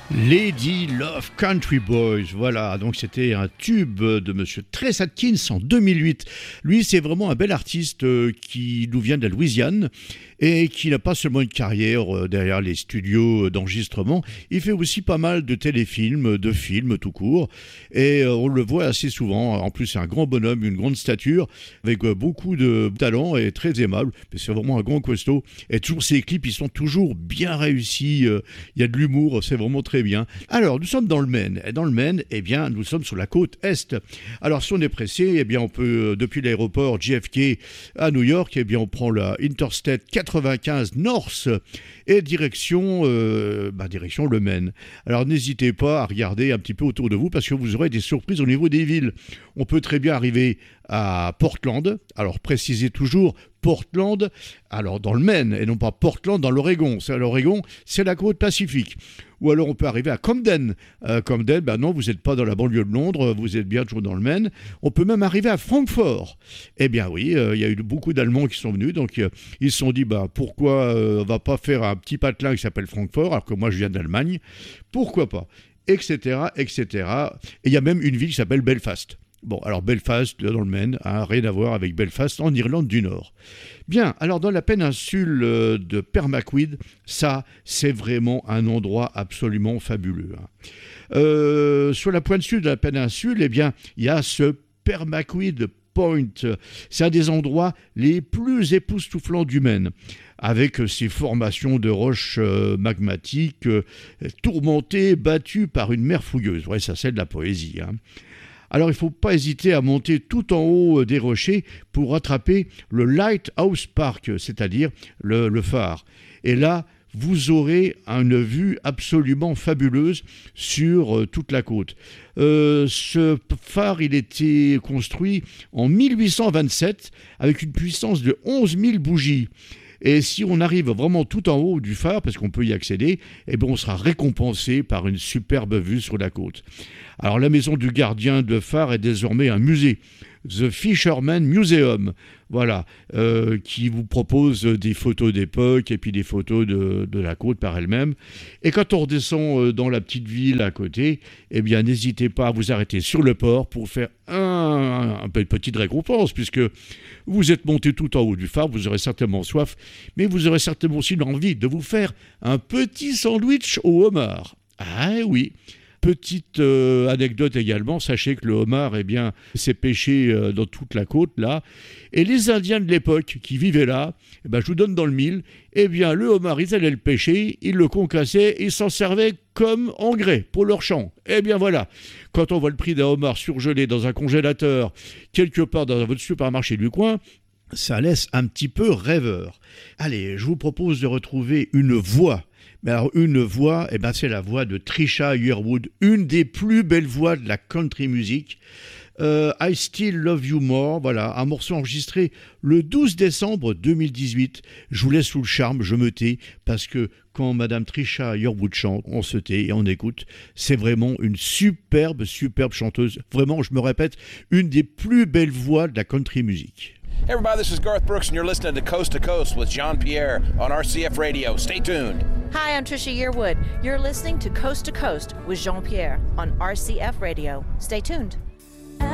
Lady Love Country Boys, voilà, donc c'était un tube de Monsieur Tress Atkins en 2008. Lui, c'est vraiment un bel artiste qui nous vient de la Louisiane et qui n'a pas seulement une carrière derrière les studios d'enregistrement, il fait aussi pas mal de téléfilms, de films tout court, et on le voit assez souvent. En plus, c'est un grand bonhomme, une grande stature, avec beaucoup de talent et très aimable, mais c'est vraiment un grand costaud, et toujours ses clips, ils sont toujours bien réussis, il y a de l'humour, c'est vraiment très bien. Alors, nous sommes dans le Maine, et dans le Maine, eh bien, nous sommes sur la côte Est. Alors, si on est pressé, eh bien, on peut, depuis l'aéroport JFK à New York, eh bien, on prend la Interstate 95 North et direction le Maine. Alors n'hésitez pas à regarder un petit peu autour de vous parce que vous aurez des surprises au niveau des villes. On peut très bien arriver à Portland, alors précisez toujours Portland, alors dans le Maine et non pas Portland dans l'Oregon. L'Oregon, c'est la côte Pacifique. Ou alors on peut arriver à Camden. Camden, non, vous n'êtes pas dans la banlieue de Londres, vous êtes bien toujours dans le Maine. On peut même arriver à Francfort. Eh bien oui, il y a eu beaucoup d'Allemands qui sont venus, donc ils se sont dit, pourquoi on va pas faire un petit patelin qui s'appelle Francfort, alors que moi je viens d'Allemagne, pourquoi pas, etc., etc. Et il y a même une ville qui s'appelle Belfast. Bon, alors Belfast, dans le Maine, rien à voir avec Belfast, en Irlande du Nord. Bien, alors dans la péninsule de Pemaquid, ça, c'est vraiment un endroit absolument fabuleux. Sur la pointe sud de la péninsule, eh bien, il y a ce Pemaquid Point. C'est un des endroits les plus époustouflants du Maine, avec ces formations de roches magmatiques, tourmentées, battues par une mer fougueuse. Ouais, ça c'est de la poésie, Alors, il ne faut pas hésiter à monter tout en haut des rochers pour attraper le Lighthouse Park, c'est-à-dire le phare. Et là, vous aurez une vue absolument fabuleuse sur toute la côte. Ce phare, il était construit en 1827 avec une puissance de 11 000 bougies. Et si on arrive vraiment tout en haut du phare, parce qu'on peut y accéder, eh bien on sera récompensé par une superbe vue sur la côte. Alors la maison du gardien de phare est désormais un musée, The Fisherman Museum, voilà, qui vous propose des photos d'époque et puis des photos de la côte par elle-même. Et quand on redescend dans la petite ville à côté, eh bien n'hésitez pas à vous arrêter sur le port pour faire une petite récompense, puisque vous êtes monté tout en haut du phare, vous aurez certainement soif, mais vous aurez certainement aussi l'envie de vous faire un petit sandwich au homard. Ah oui. Petite anecdote également, sachez que le homard, eh bien, c'est pêché dans toute la côte, là. Et les Indiens de l'époque qui vivaient là, eh ben, je vous donne dans le mille, eh bien, le homard, ils allaient le pêcher, ils le concassaient, ils s'en servaient comme engrais pour leur champ. Eh bien, voilà. Quand on voit le prix d'un homard surgelé dans un congélateur, quelque part dans votre supermarché du coin, ça laisse un petit peu rêveur. Allez, je vous propose de retrouver une voix. Mais alors une voix, eh ben c'est la voix de Trisha Yearwood, une des plus belles voix de la country music. I Still Love You More, voilà, un morceau enregistré le 12 décembre 2018. Je vous laisse sous le charme, je me tais, parce que quand Madame Trisha Yearwood chante, on se tait et on écoute. C'est vraiment une superbe chanteuse. Vraiment, je me répète, une des plus belles voix de la country music. Hey everybody, this is Garth Brooks and you're listening to Coast with Jean-Pierre on RCF Radio. Stay tuned. Hi, I'm Trisha Yearwood. You're listening to Coast with Jean-Pierre on RCF Radio. Stay tuned.